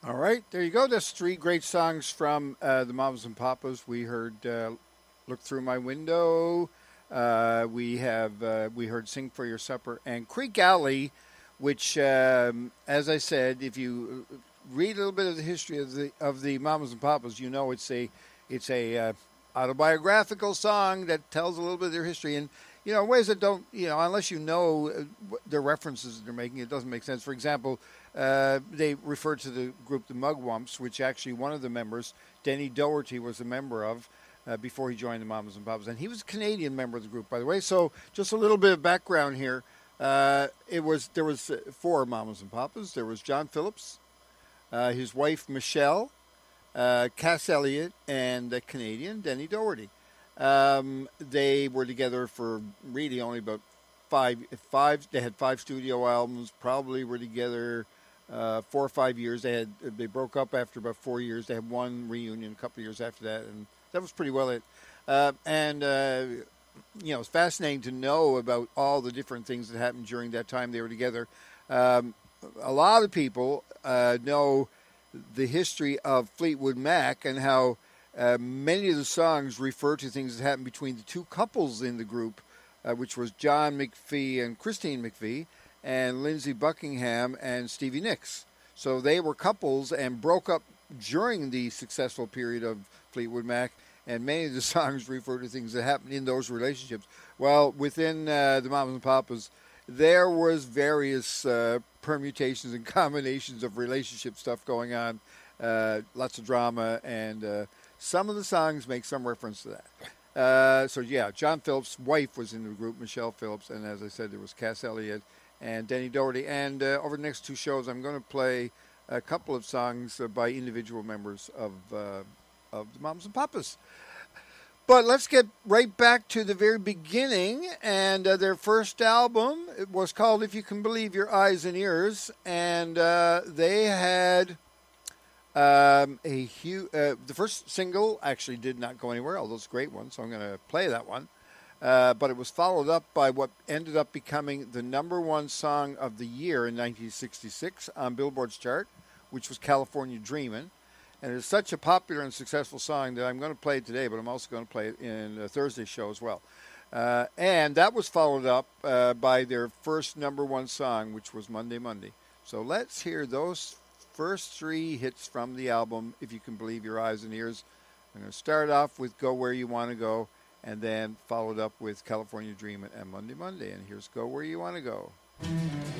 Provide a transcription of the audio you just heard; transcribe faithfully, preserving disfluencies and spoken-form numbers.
All right, there you go. That's three great songs from uh, the Mamas and Papas. We heard uh, "Look Through My Window." Uh, we have uh, we heard "Sing for Your Supper" and "Creek Alley," which, um, as I said, if you read a little bit of the history of the of the Mamas and Papas, you know it's a it's a uh, autobiographical song that tells a little bit of their history and. You know, ways that don't, you know, unless you know uh, the references that they're making, it doesn't make sense. For example, uh, they refer to the group the Mugwumps, which actually one of the members, Denny Doherty, was a member of uh, before he joined the Mamas and Papas. And he was a Canadian member of the group, by the way. So just a little bit of background here. Uh, it was There was uh, four Mamas and Papas. There was John Phillips, uh, his wife Michelle, uh, Cass Elliott, and a Canadian, Denny Doherty. Um, they were together for really only about five. Five. They had five studio albums. Probably were together uh, four or five years. They had they broke up after about four years. They had one reunion a couple of years after that, and that was pretty well it. Uh, and uh, you know, it's fascinating to know about all the different things that happened during that time they were together. Um, a lot of people uh, know the history of Fleetwood Mac and how uh, many of the songs refer to things that happened between the two couples in the group, uh, which was John McVie and Christine McVie, and Lindsey Buckingham and Stevie Nicks. So they were couples and broke up during the successful period of Fleetwood Mac, and many of the songs refer to things that happened in those relationships. Well, within uh, the Mamas and Papas, there was various uh, permutations and combinations of relationship stuff going on, uh, lots of drama, and uh, some of the songs make some reference to that. Uh, so yeah, John Phillips' wife was in the group, Michelle Phillips, and as I said, there was Cass Elliott and Denny Doherty. And uh, over the next two shows, I'm going to play a couple of songs uh, by individual members of uh, of the Mamas and Papas. But let's get right back to the very beginning. And uh, their first album it was called "If You Can Believe Your Eyes and Ears," and uh, they had um, a huge. Uh, the first single actually did not go anywhere, although it's a great one. So I'm going to play that one. Uh, but it was followed up by what ended up becoming the number one song of the year in nineteen sixty-six on Billboard's chart, which was "California Dreamin'." And it's such a popular and successful song that I'm going to play it today, but I'm also going to play it in a Thursday show as well. Uh, and that was followed up uh, by their first number one song, which was "Monday, Monday." So let's hear those first three hits from the album, If You Can Believe Your Eyes and Ears. I'm going to start off with "Go Where You Want to Go," and then followed up with "California Dreamin' and "Monday, Monday." And here's "Go Where You Want to Go."